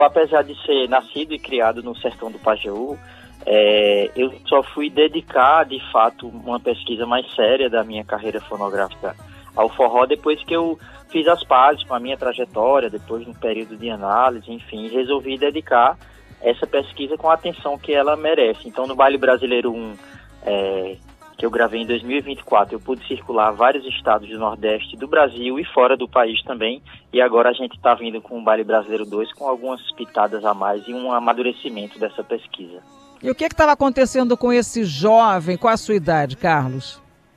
apesar de ser nascido e criado no sertão do Pajeú, eu só fui dedicar, de fato, uma pesquisa mais séria da minha carreira fonográfica ao forró depois que eu fiz as pazes com a minha trajetória, depois de um período de análise, enfim, resolvi dedicar essa pesquisa com a atenção que ela merece. Então, no Baile Brasileiro 1, que eu gravei em 2024, eu pude circular vários estados do Nordeste do Brasil e fora do país também, e agora a gente está vindo com o Baile Brasileiro 2 com algumas pitadas a mais e um amadurecimento dessa pesquisa. E o que estava acontecendo com esse jovem? Qual a sua idade, Carlos?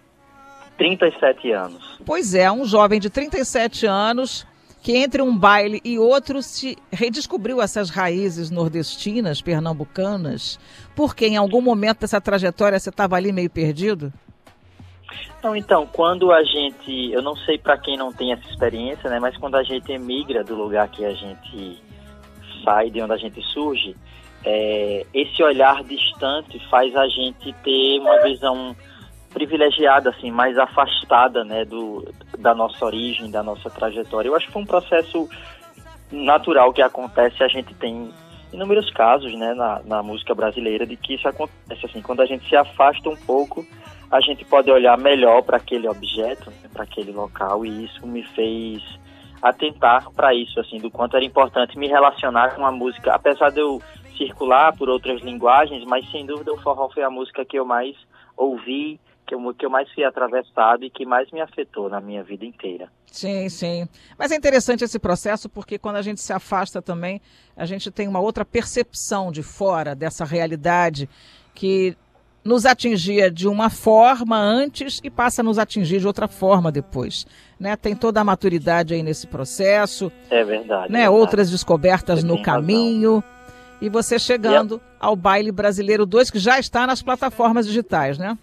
37 anos. Pois é, um jovem de 37 anos que entre um baile e outro se redescobriu essas raízes nordestinas, pernambucanas, porque em algum momento dessa trajetória você estava ali meio perdido? Não, então, quando a gente, eu não sei para quem não tem essa experiência, né, mas quando a gente emigra do lugar que a gente sai, de onde a gente surge, esse olhar distante faz a gente ter uma visão privilegiada, assim, mais afastada, né, da nossa origem, da nossa trajetória. Eu acho que foi um processo natural que acontece, a gente tem inúmeros casos, né, na música brasileira de que isso acontece, assim, quando a gente se afasta um pouco, a gente pode olhar melhor para aquele objeto, né, para aquele local, e isso me fez atentar para isso, assim, do quanto era importante me relacionar com a música, apesar de eu circular por outras linguagens, mas sem dúvida o forró foi a música que eu mais ouvi, que eu mais fui atravessado e que mais me afetou na minha vida inteira. Sim, sim. Mas é interessante esse processo porque quando a gente se afasta também, a gente tem uma outra percepção de fora dessa realidade que nos atingia de uma forma antes e passa a nos atingir de outra forma depois, né? Tem toda a maturidade aí nesse processo. É verdade. Né? É verdade. Outras descobertas no caminho. Razão. E você chegando ao Baile Brasileiro 2, que já está nas plataformas digitais, né?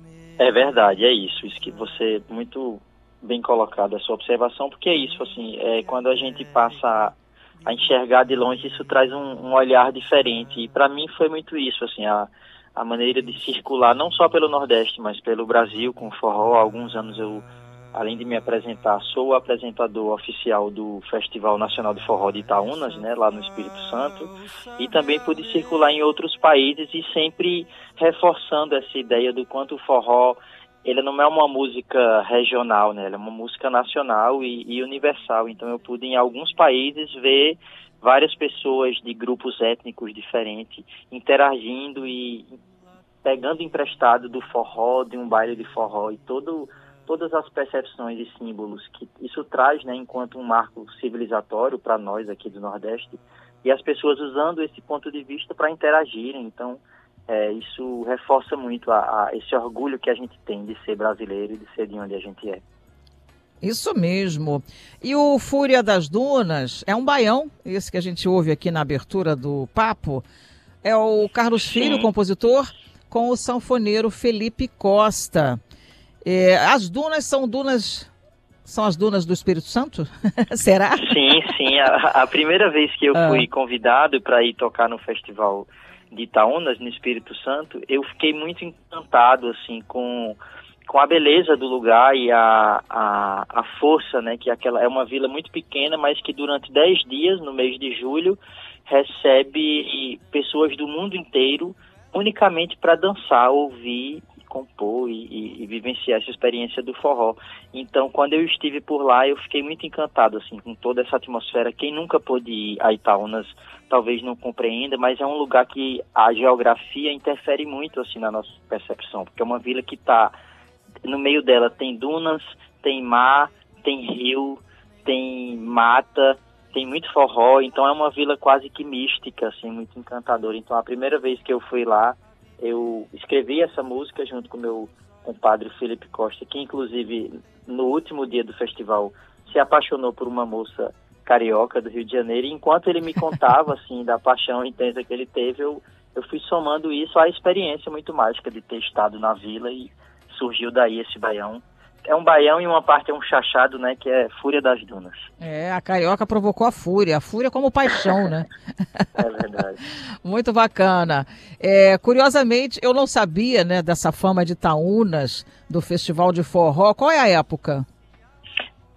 É verdade, é isso que você, muito bem colocado a sua observação, porque é isso, assim, quando a gente passa a enxergar de longe, isso traz um olhar diferente, e para mim foi muito isso, assim, a maneira de circular, não só pelo Nordeste, mas pelo Brasil, com forró. Há alguns anos eu, além de me apresentar, sou o apresentador oficial do Festival Nacional de Forró de Itaúnas, né, lá no Espírito Santo, e também pude circular em outros países e sempre reforçando essa ideia do quanto o forró, ele não é uma música regional, né, ele é uma música nacional e universal. Então eu pude em alguns países ver várias pessoas de grupos étnicos diferentes interagindo e pegando emprestado do forró, de um baile de forró, e todas as percepções e símbolos que isso traz, né, enquanto um marco civilizatório para nós aqui do Nordeste, e as pessoas usando esse ponto de vista para interagirem. Então, isso reforça muito esse orgulho que a gente tem de ser brasileiro e de ser de onde a gente é. Isso mesmo. E o Fúria das Dunas é um baião, esse que a gente ouve aqui na abertura do papo. É o Carlos Filho, compositor, com o sanfoneiro Felipe Costa. As dunas são as dunas do Espírito Santo? Será? Sim. A primeira vez que eu fui convidado para ir tocar no Festival de Itaúnas, no Espírito Santo, eu fiquei muito encantado, assim, com a beleza do lugar e a força, né, que é uma vila muito pequena, mas que durante 10 dias, no mês de julho, recebe pessoas do mundo inteiro unicamente para dançar, ouvir, compor e vivenciar essa experiência do forró. Então, quando eu estive por lá, eu fiquei muito encantado, assim, com toda essa atmosfera. Quem nunca pôde ir a Itaúnas talvez não compreenda, mas é um lugar que a geografia interfere muito, assim, na nossa percepção, porque é uma vila que está no meio dela, tem dunas, tem mar, tem rio, tem mata, tem muito forró. Então é uma vila quase que mística, assim, muito encantadora. Então a primeira vez que eu fui lá, eu escrevi essa música junto com o meu compadre Felipe Costa, que inclusive no último dia do festival se apaixonou por uma moça carioca do Rio de Janeiro, e enquanto ele me contava, assim, da paixão intensa que ele teve, eu fui somando isso à experiência muito mágica de ter estado na vila, e surgiu daí esse baião. É um baião e uma parte é um chachado, né, que é Fúria das Dunas. A carioca provocou a fúria como paixão, né? É verdade. Muito bacana. Curiosamente, eu não sabia, né, dessa fama de Itaúnas, do Festival de Forró. Qual é a época?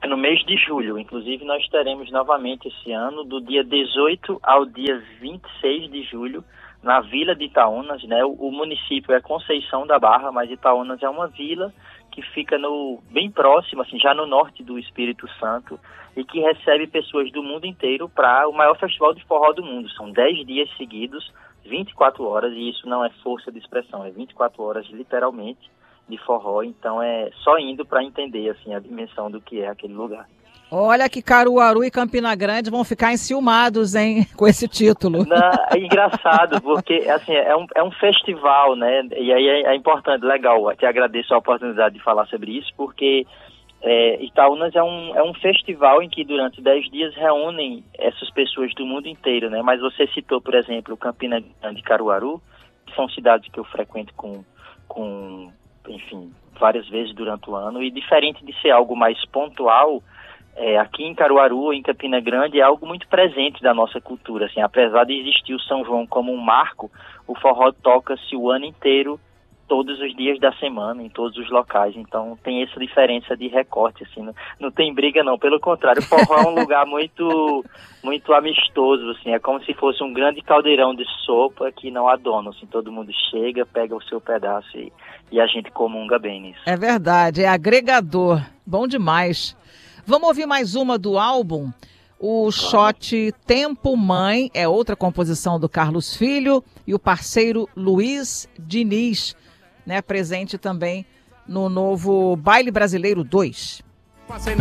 no mês de julho. Inclusive, nós teremos novamente esse ano, do dia 18 ao dia 26 de julho, na Vila de Itaúnas, né? O município é Conceição da Barra, mas Itaúnas é uma vila que fica bem próximo, assim, já no norte do Espírito Santo, e que recebe pessoas do mundo inteiro para o maior festival de forró do mundo. São 10 dias seguidos, 24 horas, e isso não é força de expressão, é 24 horas literalmente de forró, então é só indo para entender assim, a dimensão do que é aquele lugar. Olha que Caruaru e Campina Grande vão ficar enciumados, hein, com esse título. É engraçado, porque assim, é um festival, né? E aí é importante, legal, te agradeço a oportunidade de falar sobre isso, porque Itaúnas é um festival em que durante 10 dias reúnem essas pessoas do mundo inteiro, né? Mas você citou, por exemplo, Campina Grande e Caruaru, que são cidades que eu frequento enfim, várias vezes durante o ano, e diferente de ser algo mais pontual, aqui em Caruaru ou em Campina Grande é algo muito presente da nossa cultura, assim, apesar de existir o São João como um marco, o forró toca-se o ano inteiro, todos os dias da semana, em todos os locais, então tem essa diferença de recorte, assim, não tem briga não, pelo contrário, o forró é um lugar muito, muito amistoso, assim, é como se fosse um grande caldeirão de sopa que não há dono, assim, todo mundo chega, pega o seu pedaço e a gente comunga bem nisso. É verdade, é agregador, bom demais. Vamos ouvir mais uma do álbum, o Shot Tempo Mãe, é outra composição do Carlos Filho e o parceiro Luiz Diniz, né, presente também no novo Baile Brasileiro 2.